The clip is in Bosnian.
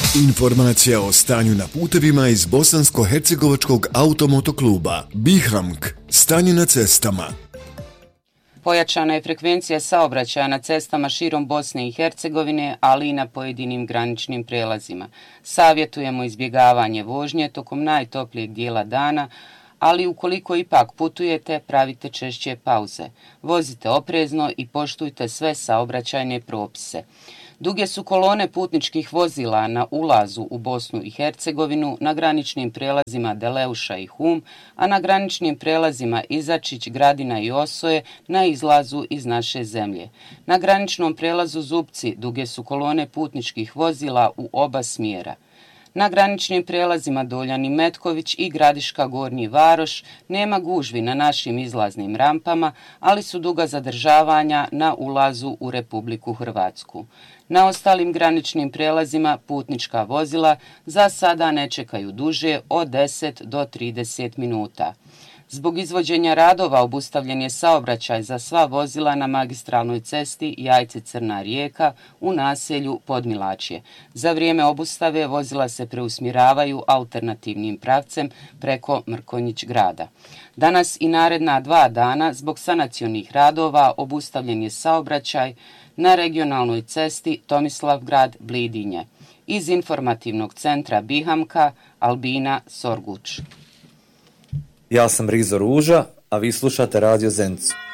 Informacija o stanju na putevima iz Bosansko-hercegovačkog automotokluba Bihamk. Stanje na cestama. Pojačana je frekvencija saobraćaja na cestama širom Bosne i Hercegovine, ali i na pojedinim graničnim prijelazima. Savjetujemo izbjegavanje vožnje tokom najtoplijeg dijela dana, ali ukoliko ipak putujete, pravite češće pauze. Vozite oprezno i poštujte sve saobraćajne propise. Duge su kolone putničkih vozila na ulazu u Bosnu i Hercegovinu, na graničnim prijelazima Deleuša i Hum, a na graničnim prijelazima Izačić, Gradina i Osoje na izlazu iz naše zemlje. Na graničnom prijelazu Zupci duge su kolone putničkih vozila u oba smjera. Na graničnim prijelazima Doljan i Metković i Gradiška Gornji Varoš nema gužvi na našim izlaznim rampama, ali su duga zadržavanja na ulazu u Republiku Hrvatsku. Na ostalim graničnim prijelazima putnička vozila za sada ne čekaju duže od 10 do 30 minuta. Zbog izvođenja radova obustavljen je saobraćaj za sva vozila na magistralnoj cesti Jajce-Crna Rijeka u naselju Podmilačje. Za vrijeme obustave vozila se preusmjeravaju alternativnim pravcem preko Mrkonjić grada. Danas i naredna 2 dana zbog sanacionih radova obustavljen je saobraćaj na regionalnoj cesti Tomislavgrad-Blidinje. Iz informativnog centra Bihamka, Albina Sorguč. Ja sam Rizo Ruža, a vi slušate Radio Zencu.